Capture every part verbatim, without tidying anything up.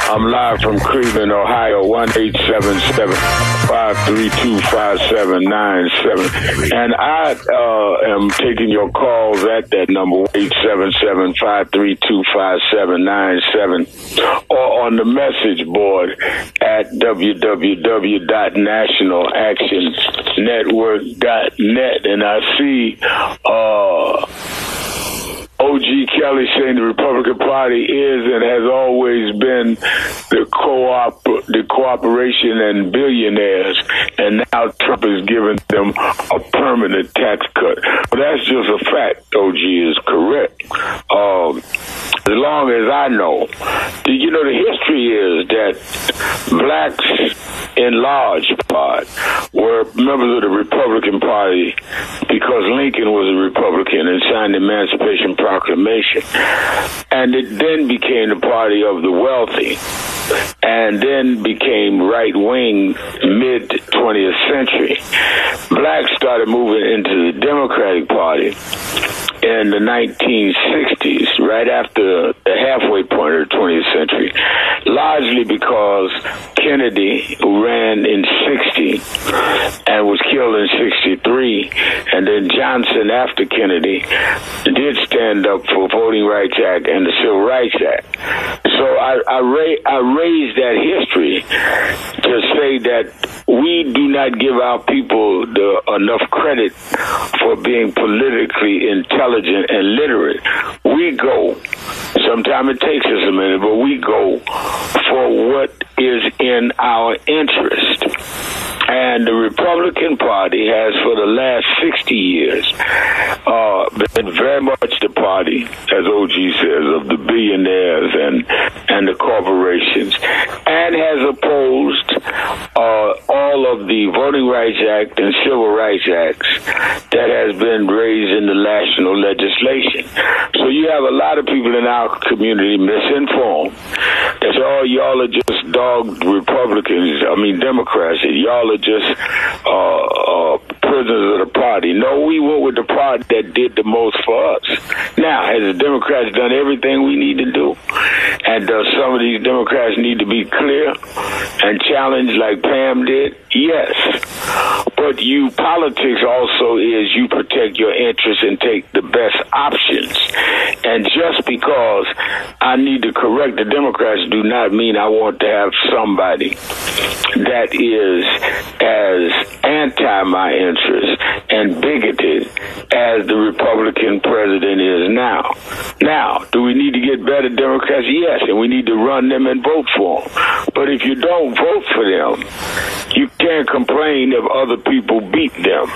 I'm live from Cleveland, Ohio, one eight seven seven, five three two, five seven nine seven. And I uh, am taking your calls at that number, eight seven seven, five three two, five seven nine seven, or on the message board at w w w dot national action network dot net. And I see uh, O G Kelly saying the Republican Party is and has always been the co-op, the cooperation and billionaires, and now Trump is giving them a permanent tax cut. Well, that's just a fact. O G is correct. Um, as long as I know, you know, the history is that blacks, in large part, were members of the Republican Party because Lincoln was a Republican and signed the Emancipation Proclamation. And it then became the party of the wealthy, and then became right-wing mid-twentieth century. Blacks started moving into the Democratic Party in the nineteen sixties, right after the halfway point of the twentieth century, largely because Kennedy, who ran in sixty and was killed in sixty-three, and then Johnson, after Kennedy, did stand up for Voting Rights Act and the Civil Rights Act. So I, I, ra- I raised that history to say that we do not give our people the, enough credit for being politically intelligent and literate. We go, sometimes it takes us a minute, but we go for what is in our interest. And the Republican Party has, for the last sixty years, uh, been very much the party, as O G says, of the billionaires and and the corporations, and has opposed uh, all of the Voting Rights Act and Civil Rights Acts that has been raised in the national legislation. So you have a lot of people in our community misinformed. They say, oh, y'all are just dogged Republicans, I mean Democrats, y'all are just uh, uh, prisoners of the party. No, we went with the party that did the most for us. Now, has the Democrats done everything we need to do? And does some of these Democrats need to be clear and challenged like Pam did? Yes. But you, politics also is you protect your interests and take the best options. And just because I need to correct the Democrats do not mean I want to have somebody that is as anti my interests and bigoted as the Republican president is now. Now, do we need to get better Democrats? Yes, and we need to run them and vote for them. But if you don't vote for them, you can't complain if other people beat them.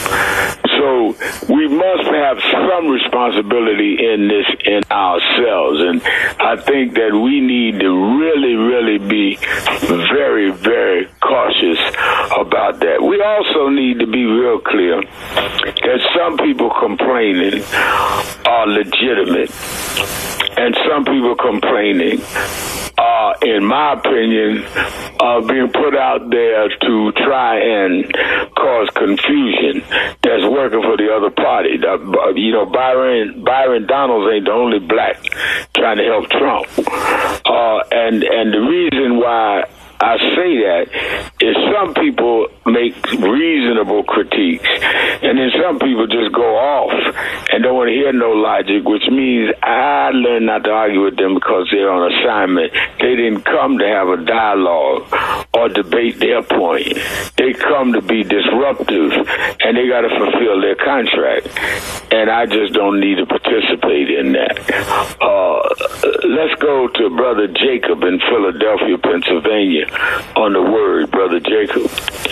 So we must have some responsibility in this in ourselves. And I think that we need to really, really be very, very cautious about that. We also need to be real clear that some people complaining are legitimate, and some people complaining are, in my opinion, uh, being put out there to try and cause confusion that's working for the other party. Uh, you know, Byron Byron Donalds ain't the only black trying to help Trump. Uh, and, and the reason why I say that is some people make reasonable critiques, and then some people just go off and don't want to hear no logic, which means I learned not to argue with them because they're on assignment. They didn't come to have a dialogue or debate their point. They come to be disruptive, and they got to fulfill their contract, and I just don't need to participate in that. Uh, let's go to Brother Jacob in Philadelphia, Pennsylvania. On the word, Brother Jacob.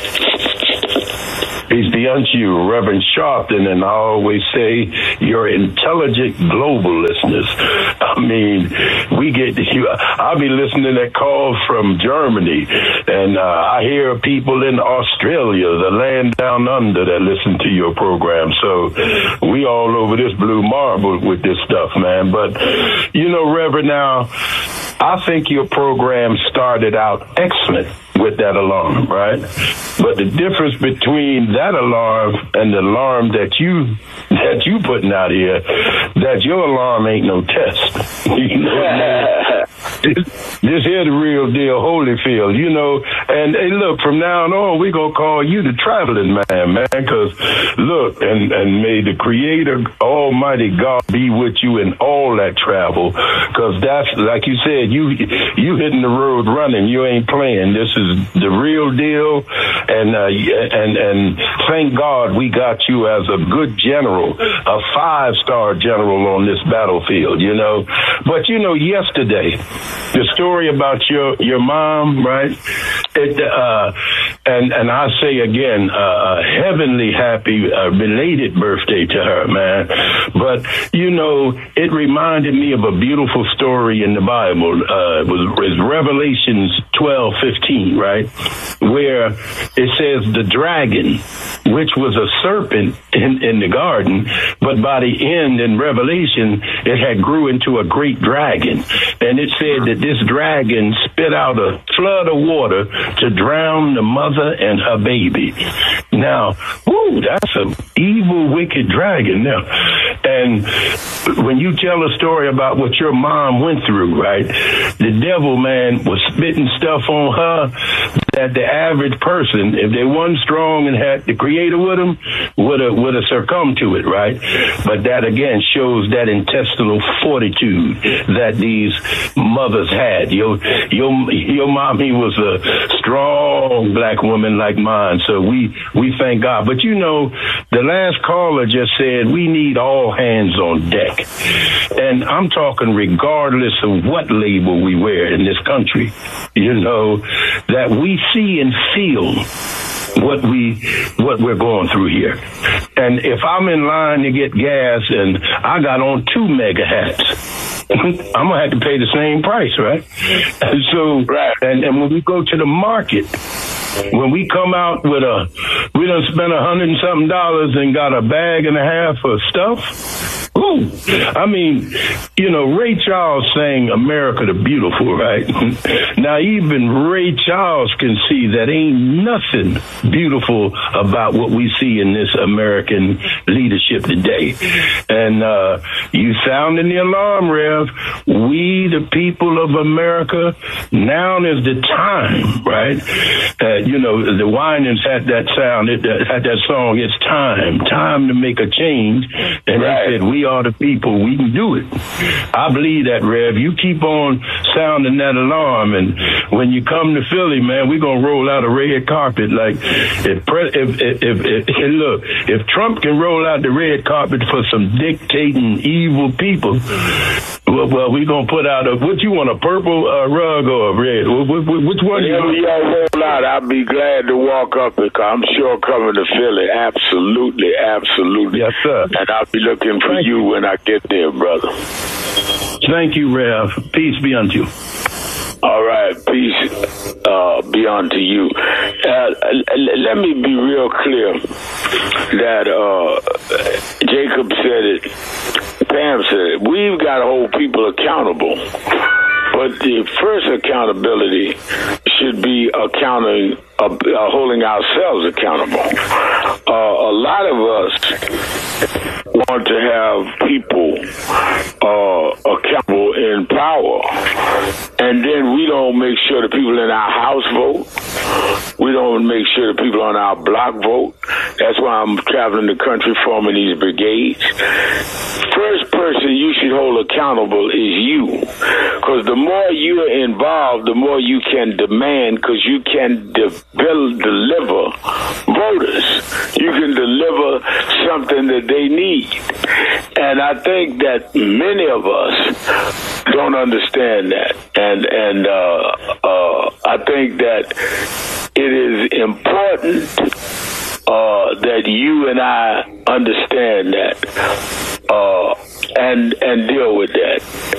Peace be unto you, Reverend Sharpton, and I always say you're intelligent global listeners. I mean, we get you. I'll be listening to calls from Germany, and uh, I hear people in Australia, the land down under, that listen to your program. So we all over this blue marble with this stuff, man. But, you know, Reverend, now, I think your program started out excellent with that alarm, right? But the difference between that alarm and the alarm that you that you putting out here, that your alarm ain't no test. You know, this, this here the real deal, Holyfield, you know. And hey, look, from now on, we're going to call you the traveling man, man, because look, and, and may the Creator, Almighty God, be with you in all that travel, because that's, like you said, you you hitting the road running. You ain't playing. This is the real deal, and uh, and and thank God we got you as a good general, a five-star general on this battlefield, you know. But, you know, yesterday, the story about your, your mom, right, it, uh, and, and I say again, uh, a heavenly happy, uh, belated birthday to her, man. But, you know, it reminded me of a beautiful story in the Bible. Uh, it was, it was Revelations twelve fifteen, right, where it says the dragon, which was a serpent in, in the garden, but by the end in Revelation, it had grew into a great dragon. And it said that this dragon spit out a flood of water to drown the mother and her baby. Now, whoo, that's an evil, wicked dragon now. And when you tell a story about what your mom went through, right, the devil, man, was spitting stuff on her that the average person, if they wasn't strong and had the Creator with them, would have would have succumbed to it, right? But that again shows that intestinal fortitude that these mothers had. Your your your mommy was a strong black woman like mine, so we we thank God. But you know, the last caller just said we need all hands on deck, and I'm talking regardless of what label we wear in this country. You know, that we see and feel what we what we're going through here. And if I'm in line to get gas and I got on two mega hats, I'm gonna have to pay the same price, right? And so, right. And, and when we go to the market, when we come out with a, we done spent a hundred and something dollars and got a bag and a half of stuff. Ooh, I mean, you know, Ray Charles sang America the Beautiful, right? Now, even Ray Charles can see that ain't nothing beautiful about what we see in this American leadership today. And uh, you sounding the alarm, Rev. We, the people of America, now is the time, right? Uh, you know, the Winans had that sound, it, uh, had that song, it's time, time to make a change. And right. They said, we are the people, we can do it. I believe that, Rev. You keep on sounding that alarm, and when you come to Philly, man, we're going to roll out a red carpet. Like, if, if, if, if, if, look, if Trump can roll out the red carpet for some dictating evil people, well, well we're going to put out a, what you want, a purple uh, rug or a red? Which one yeah, you want? Roll out, I'll be glad to walk up because I'm sure coming to Philly, absolutely, absolutely. Yes, sir. And I'll be looking for Thank you when I get there, brother. Thank you, Rev. Peace be unto you. All right, peace uh, be unto you. Uh, let me be real clear that uh, Jacob said it, Pam said it. We've got to hold people accountable. But the first accountability should be accounting, uh, uh, holding ourselves accountable. Uh, a lot of us want to have people uh, accountable in power, and then we don't make sure the people in our house vote. We don't make sure the people on our block vote. That's why I'm traveling the country forming these brigades. First person you should hold accountable is you, because the more you're involved, the more you can demand, because you can de- build, deliver voters. You can deliver something that they need. And I think that many of us don't understand that. And, and uh, uh, I think that it is important uh, that you and I understand that uh, and and deal with that.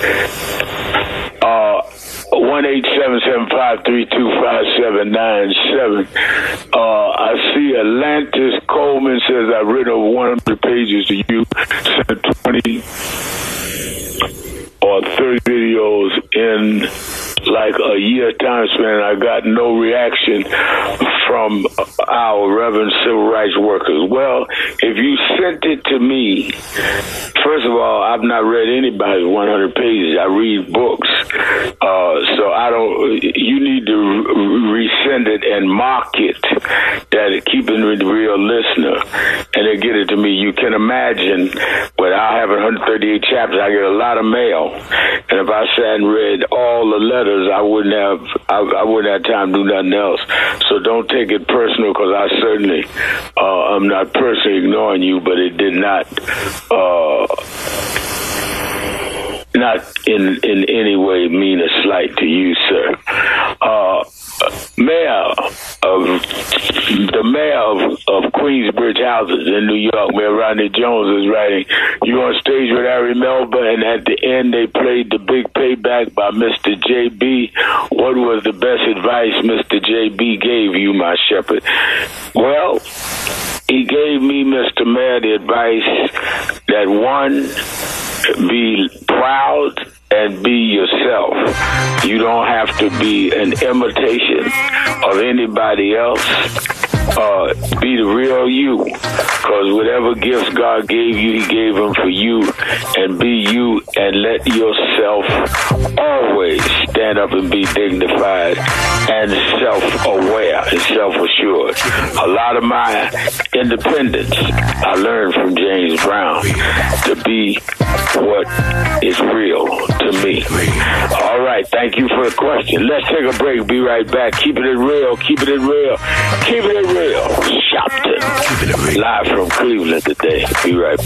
Uh, one eight seven seven five three two five seven nine seven. Uh, I see Atlantis Coleman says I've written over one hundred pages to you, sent twenty or thirty videos in like a year time span, I got no reaction from our Reverend civil rights workers. Well, if you sent it to me, first of all, I've not read anybody's one hundred pages. I read books. Uh, so I don't, you need to resend it and mark it, that it keeping it the real listener, and then get it to me. You can imagine, without having one hundred thirty-eight chapters, I get a lot of mail. And if I sat and read all the letters, I wouldn't have, I, I wouldn't have time to do nothing else. So don't take it personal, because I certainly, uh, I'm not personally ignoring you, but it did not, uh, not in, in any way mean a slight to you, sir. Uh, Mayor of the mayor of, of Queensbridge Houses in New York, Mayor Rodney Jones, is writing, you on stage with Ari Melba, and at the end they played The Big Payback by Mister J B. What was the best advice Mister J B gave you, my shepherd? Well, he gave me, Mister Mayor, the advice that, one, be proud and be yourself. You don't have to be an imitation of anybody else. Uh, be the real you, because whatever gifts God gave you, He gave them for you, and be you, and let yourself always stand up and be dignified and self-aware and self-assured. A lot of my independence I learned from James Brown, to be what is real to me. All right, thank you for the question. Let's take a break. Be right back. Keeping it real, keeping it real, keeping it real. Shopton, keeping it real. Live from Cleveland today. Be right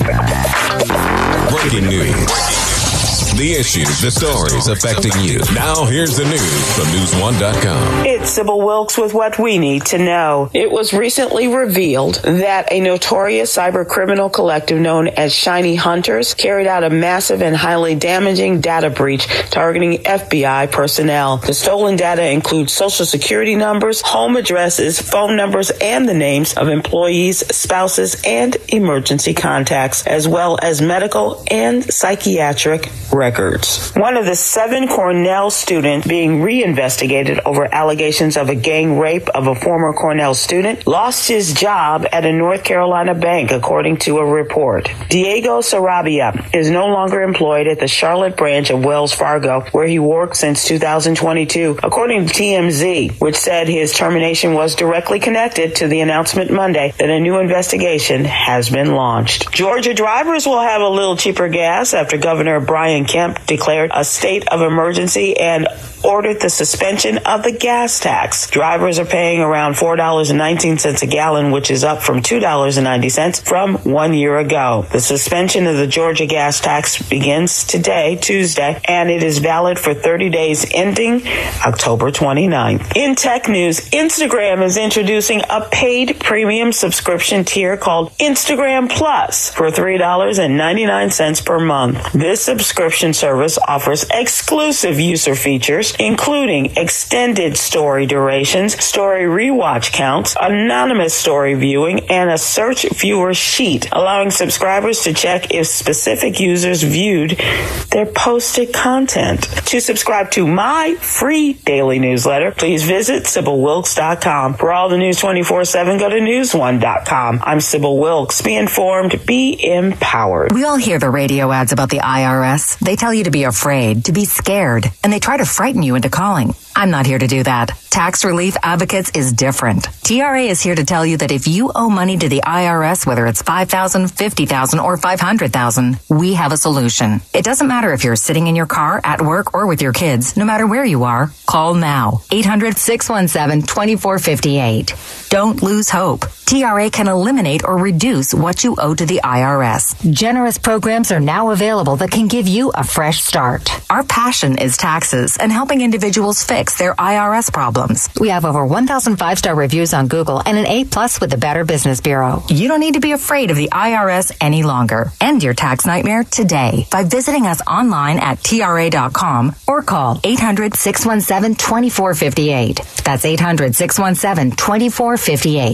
back. Breaking news. The issues, the stories affecting you. Now here's the news from news one dot com. It's Sybil Wilkes with what we need to know. It was recently revealed that a notorious cyber criminal collective known as Shiny Hunters carried out a massive and highly damaging data breach targeting F B I personnel. The stolen data includes social security numbers, home addresses, phone numbers, and the names of employees, spouses, and emergency contacts, as well as medical and psychiatric records. One of the seven Cornell students being reinvestigated over allegations of a gang rape of a former Cornell student lost his job at a North Carolina bank, according to a report. Diego Sarabia is no longer employed at the Charlotte branch of Wells Fargo, where he worked since two thousand twenty-two, according to T M Z, which said his termination was directly connected to the announcement Monday that a new investigation has been launched. Georgia drivers will have a little cheaper gas after Governor Brian Kemp declared a state of emergency and ordered the suspension of the gas tax. Drivers are paying around four dollars and nineteen cents a gallon, which is up from two dollars and ninety cents from one year ago. The suspension of the Georgia gas tax begins today, Tuesday, and it is valid for thirty days ending October twenty-ninth. In tech news, Instagram is introducing a paid premium subscription tier called Instagram Plus for three dollars and ninety-nine cents per month. This subscription service offers exclusive user features, including extended story durations, story rewatch counts, anonymous story viewing, and a search viewer sheet, allowing subscribers to check if specific users viewed their posted content. To subscribe to my free daily newsletter, please visit Sybil Wilkes dot com. For all the news twenty-four seven, go to news one dot com. I'm Sybil Wilkes. Be informed, be empowered. We all hear the radio ads about the I R S. They tell you to be afraid, to be scared, and they try to frighten you into calling. I'm not here to do that. Tax Relief Advocates is different. T R A is here to tell you that if you owe money to the I R S, whether it's five thousand dollars, fifty thousand dollars, or five hundred thousand dollars, we have a solution. It doesn't matter if you're sitting in your car, at work, or with your kids. No matter where you are, call now. eight hundred, six one seven, two four five eight. Don't lose hope. T R A can eliminate or reduce what you owe to the I R S. Generous programs are now available that can give you a fresh start. Our passion is taxes and helping individuals fix their I R S problems. We have over one thousand five-star reviews on Google and an A plus with the Better Business Bureau. You don't need to be afraid of the I R S any longer. End your tax nightmare today by visiting us online at T R A dot com or call eight hundred, six one seven, two four five eight. That's eight hundred, six one seven, two four five eight.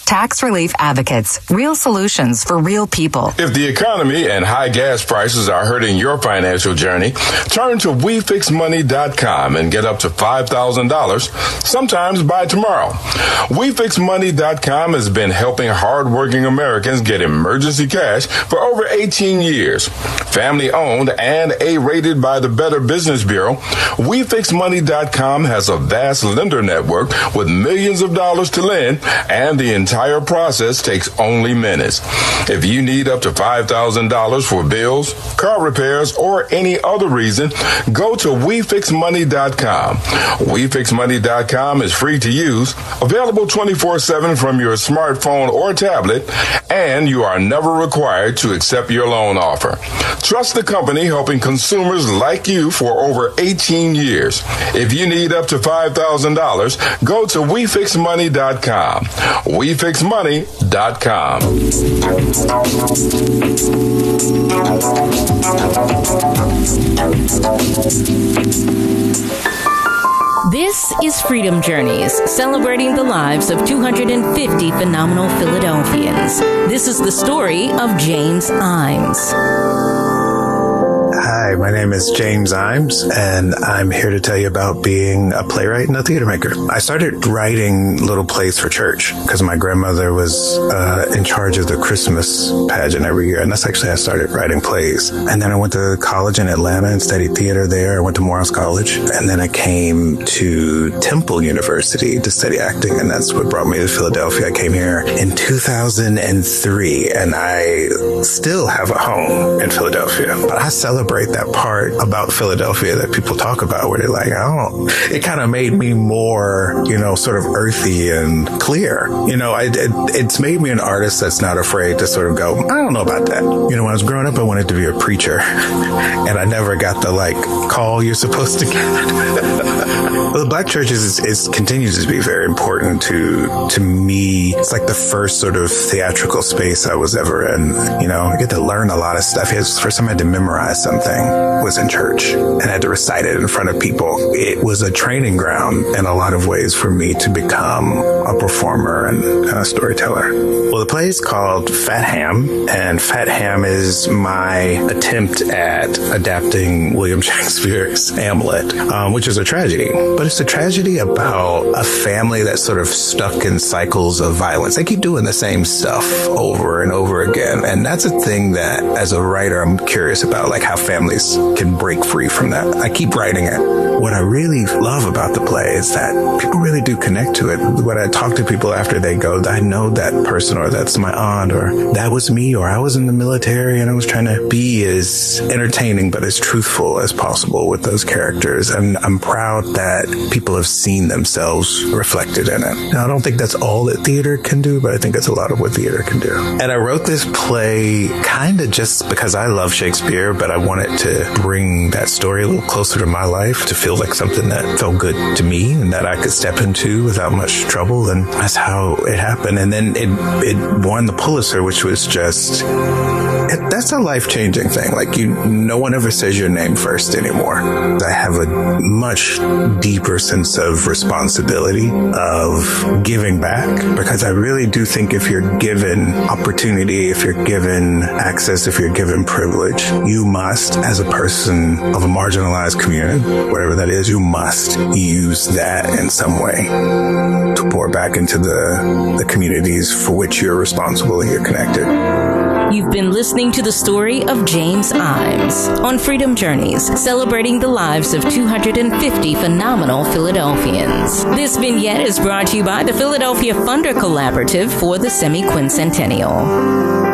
Tax Relief Advocates. Real solutions for real people. If the economy and high gas prices are hurting your financial journey, turn to we fix money dot com and get up to five thousand dollars, sometimes by tomorrow. we fix money dot com has been helping hardworking Americans get emergency cash for over eighteen years. Family owned and A-rated by the Better Business Bureau, we fix money dot com has a vast lender network with millions of dollars to lend, and the entire process takes only minutes. If you need up to five thousand dollars for bills, car repairs, or any other reason, go to we fix money dot com. we fix money dot com is free to use, available twenty-four seven from your smartphone or tablet, and you are never required to accept your loan offer. Trust the company helping consumers like you for over eighteen years. If you need up to five thousand dollars, go to we fix money dot com. we fix money dot com. This is Freedom Journeys, celebrating the lives of two hundred fifty phenomenal Philadelphians. This is the story of James Imes. Hi, my name is James Imes, and I'm here to tell you about being a playwright and a theater maker. I started writing little plays for church because my grandmother was uh, in charge of the Christmas pageant every year, and that's actually how I started writing plays. And then I went to college in Atlanta and studied theater there. I went to Morehouse College, and then I came to Temple University to study acting, and that's what brought me to Philadelphia. I came here in two thousand three, and I still have a home in Philadelphia. But I celebrate that part about Philadelphia that people talk about where they're like, oh, it kind of made me more, you know, sort of earthy and clear. You know, I, it, it's made me an artist that's not afraid to sort of go, I don't know about that. You know, when I was growing up, I wanted to be a preacher, and I never got the, like, call you're supposed to get. Well, the Black church is, is continues to be very important to to me. It's like the first sort of theatrical space I was ever in. You know, I get to learn a lot of stuff. It was the first time I had to memorize something was in church, and I had to recite it in front of people. It was a training ground in a lot of ways for me to become a performer and a storyteller. Well, the play is called Fat Ham, and Fat Ham is my attempt at adapting William Shakespeare's Hamlet, um, which is a tragedy. But it's a tragedy about a family that's sort of stuck in cycles of violence. They keep doing the same stuff over and over again. And that's a thing that, as a writer, I'm curious about, like how families can break free from that. I keep writing it. What I really love about the play is that people really do connect to it. When I talk to people after they go, I know that person, or that's my aunt, or that was me, or I was in the military and I was trying to be as entertaining but as truthful as possible with those characters. And I'm proud that people have seen themselves reflected in it. Now, I don't think that's all that theater can do, but I think that's a lot of what theater can do. And I wrote this play kind of just because I love Shakespeare, but I wanted to bring that story a little closer to my life, to feel like something that felt good to me and that I could step into without much trouble. And that's how it happened. And then it, it won the Pulitzer, which was just... It, that's a life-changing thing. Like, you, no one ever says your name first anymore. I have a much deeper sense of responsibility of giving back, because I really do think if you're given opportunity, if you're given access, if you're given privilege, you must, as a person of a marginalized community, whatever that is, you must use that in some way to pour back into the, the communities for which you're responsible and you're connected. You've been listening to the story of James Imes on Freedom Journeys, celebrating the lives of two hundred fifty phenomenal Philadelphians. This vignette is brought to you by the Philadelphia Funder Collaborative for the Semi-Quincentennial.